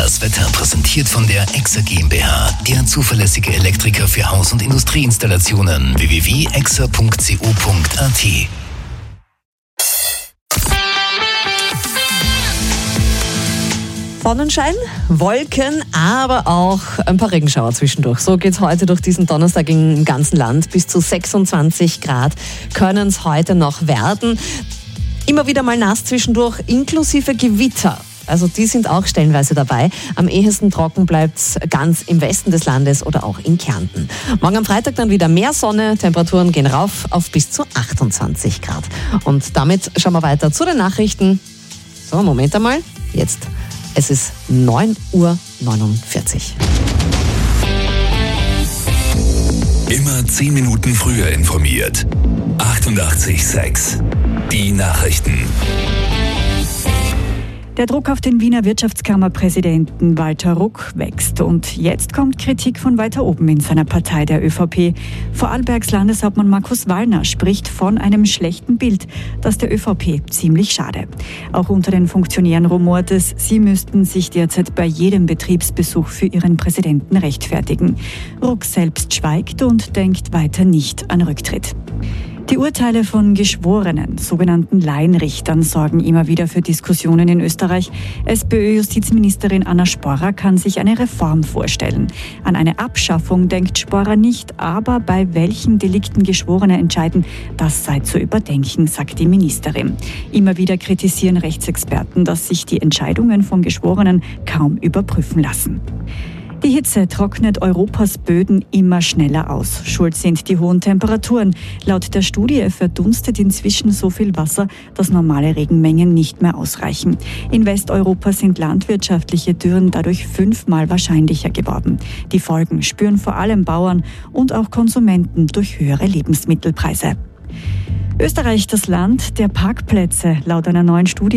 Das Wetter präsentiert von der EXA GmbH, der zuverlässige Elektriker für Haus- und Industrieinstallationen. www.exa.co.at. Sonnenschein, Wolken, aber auch ein paar Regenschauer zwischendurch. So geht's heute durch diesen Donnerstag im ganzen Land. Bis zu 26 Grad können es heute noch werden. Immer wieder mal nass zwischendurch, inklusive Gewitter. Also die sind auch stellenweise dabei. Am ehesten trocken bleibt's ganz im Westen des Landes oder auch in Kärnten. Morgen am Freitag dann wieder mehr Sonne. Temperaturen gehen rauf auf bis zu 28 Grad. Und damit schauen wir weiter zu den Nachrichten. So, Moment einmal. Jetzt. Es ist 9:49 Uhr. Immer 10 Minuten früher informiert. 88,6. Die Nachrichten. Der Druck auf den Wiener Wirtschaftskammerpräsidenten Walter Ruck wächst und jetzt kommt Kritik von weiter oben in seiner Partei, der ÖVP. Vorarlbergs Landeshauptmann Markus Wallner spricht von einem schlechten Bild, das der ÖVP ziemlich schade. Auch unter den Funktionären rumort es, sie müssten sich derzeit bei jedem Betriebsbesuch für ihren Präsidenten rechtfertigen. Ruck selbst schweigt und denkt weiter nicht an Rücktritt. Die Urteile von geschworenen, sogenannten Laienrichtern, sorgen immer wieder für Diskussionen in Österreich. SPÖ-Justizministerin Anna Sporrer kann sich eine Reform vorstellen. An eine Abschaffung denkt Sporrer nicht, aber bei welchen Delikten Geschworene entscheiden, das sei zu überdenken, sagt die Ministerin. Immer wieder kritisieren Rechtsexperten, dass sich die Entscheidungen von Geschworenen kaum überprüfen lassen. Die Hitze trocknet Europas Böden immer schneller aus. Schuld sind die hohen Temperaturen. Laut der Studie verdunstet inzwischen so viel Wasser, dass normale Regenmengen nicht mehr ausreichen. In Westeuropa sind landwirtschaftliche Dürren dadurch 5-mal wahrscheinlicher geworden. Die Folgen spüren vor allem Bauern und auch Konsumenten durch höhere Lebensmittelpreise. Österreich, das Land der Parkplätze. Laut einer neuen Studie